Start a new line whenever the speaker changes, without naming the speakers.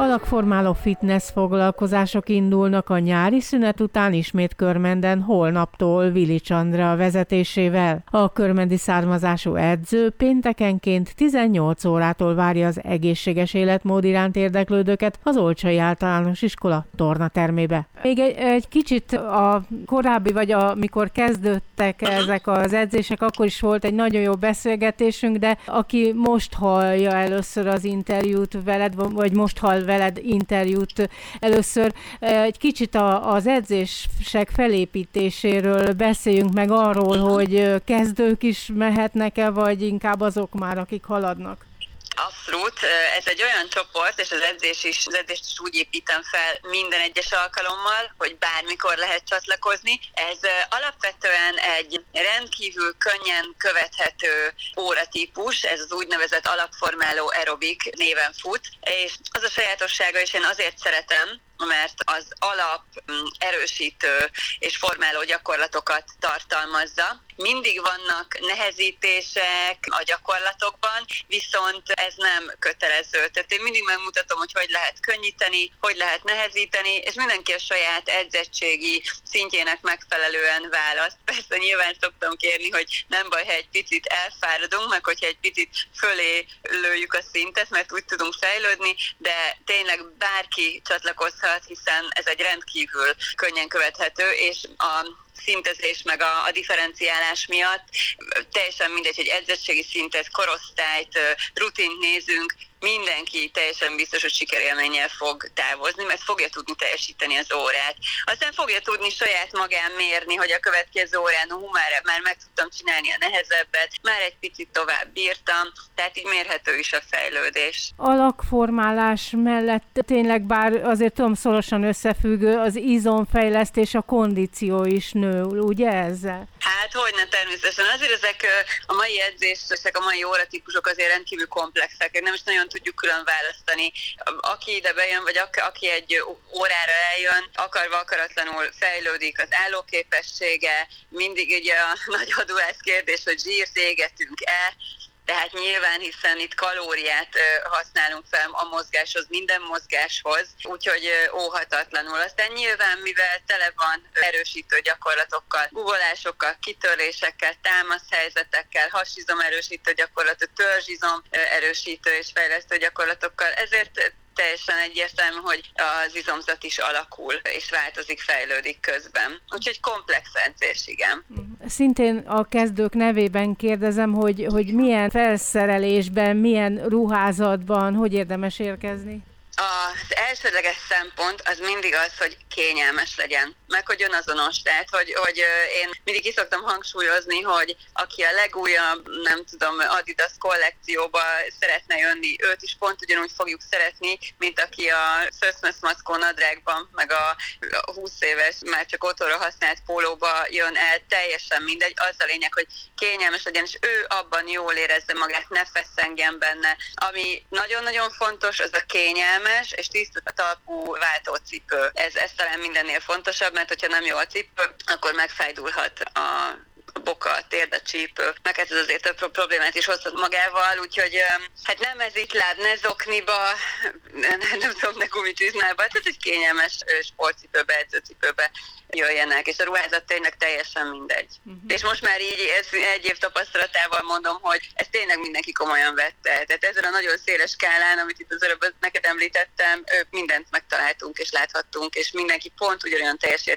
Alakformáló fitness foglalkozások indulnak a nyári szünet után ismét Körmenden holnaptól Vili Csandra vezetésével. A körmendi származású edző péntekenként 18 órától várja az egészséges életmód iránt érdeklődőket az Olcsai Általános Iskola tornatermébe. Még egy kicsit a korábbi, vagy amikor kezdődtek ezek az edzések, akkor is volt egy nagyon jó beszélgetésünk, de aki most hallja először az interjút veled, vagy most hall veled interjút először, egy kicsit az edzések felépítéséről beszéljünk meg, arról, hogy kezdők is mehetnek-e, vagy inkább azok már, akik haladnak.
Abszolút, ez egy olyan csoport, és az edzést is úgy építem fel minden egyes alkalommal, hogy bármikor lehet csatlakozni. Ez alapvetően egy rendkívül könnyen követhető óratípus, ez az úgynevezett alapformáló aerobik néven fut, és az a sajátossága, és én azért szeretem, mert az alap, erősítő és formáló gyakorlatokat tartalmazza. Mindig vannak nehezítések a gyakorlatokban, viszont ez nem kötelező. Tehát én mindig megmutatom, hogy lehet könnyíteni, hogy lehet nehezíteni, és mindenki a saját edzettségi szintjének megfelelően választ. Persze nyilván szoktam kérni, hogy nem baj, ha egy picit elfáradunk, meg hogyha egy picit fölé lőjük a szintet, mert úgy tudunk fejlődni, de tényleg bárki csatlakozhat, hiszen ez egy rendkívül könnyen követhető, és a szintezés meg a differenciálás miatt teljesen mindegy, hogy edzettségi szintet, korosztályt, rutint nézünk, mindenki teljesen biztos, hogy sikerélménnyel fog távozni, mert fogja tudni teljesíteni az órát. Aztán fogja tudni saját magán mérni, hogy a következő órán már meg tudtam csinálni a nehezebbet, már egy picit tovább bírtam, tehát így mérhető is a fejlődés.
Alakformálás mellett tényleg, bár azért tudom, szorosan összefüggő, az izomfejlesztés, a kondíció is nő, ugye ezzel?
Hát hogyne, természetesen. Azért ezek a mai edzések, a mai óratípusok azért rendkívül komplexek, nem is nagyon tudjuk külön választani. Aki ide bejön, vagy aki egy órára eljön, akarva akaratlanul fejlődik az állóképessége, mindig ugye a nagy adulász kérdés, hogy zsírt égetünk-e, tehát nyilván, hiszen itt kalóriát használunk fel a mozgáshoz, minden mozgáshoz, úgyhogy óhatatlanul. Aztán nyilván, mivel tele van erősítő gyakorlatokkal, guggolásokkal, kitörésekkel, támaszhelyzetekkel, hasizom erősítő gyakorlatok, törzsizom erősítő és fejlesztő gyakorlatokkal, ezért teljesen egyértelmű, hogy az izomzat is alakul, és változik, fejlődik közben. Úgyhogy komplex edzés, igen.
Szintén a kezdők nevében kérdezem, hogy milyen felszerelésben, milyen ruházatban, hogy érdemes érkezni?
Az elsődleges szempont az mindig az, hogy kényelmes legyen, meg hogy önazonos. Tehát, hogy én mindig ki szoktam hangsúlyozni, hogy aki a legújabb, nem tudom, Adidas kollekcióba szeretne jönni, őt is pont ugyanúgy fogjuk szeretni, mint aki a Szöszmösz Mackó nadrágban, meg a 20 éves, már csak otthonra használt pólóba jön el, teljesen mindegy. Az a lényeg, hogy kényelmes legyen, és ő abban jól érezze magát, ne feszengjen benne. Ami nagyon-nagyon fontos, az a kényelmes és tiszta talpú váltócipő. Ez talán mindennél fontosabb, mert hogyha nem jó a cipő, akkor megfájdulhat a boka, a térd, a csípő, meg ez azért több problémát is hozhat magával, úgyhogy hát nem mezitláb, ne zokniba, nem tudom, ne gumicsizmába, tehát egy kényelmes sportcipőbe, edzőcipőbe jöjjenek, és a ruházat tényleg teljesen mindegy. És most már így egy év tapasztalatával mondom, hogy ezt tényleg mindenki komolyan vette. Tehát ezen a nagyon széles skálán, amit itt az előbb neked említettem, mindent megtaláltunk és láthattunk, és mindenki pont ugyanolyan teljes